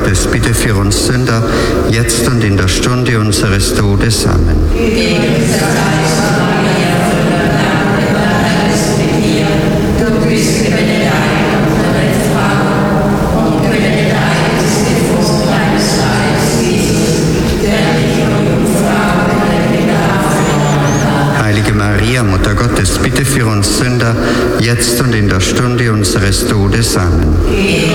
Gottes, bitte für uns Sünder, jetzt und in der Stunde unseres Todes. Amen. Heilige Maria, Mutter Gottes, bitte für uns Sünder, jetzt und in der Stunde unseres Todes. Amen.